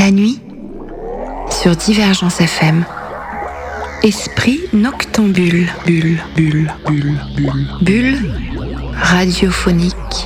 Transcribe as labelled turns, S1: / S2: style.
S1: La nuit, sur Divergence FM, esprit noctambule, bulle radiophonique.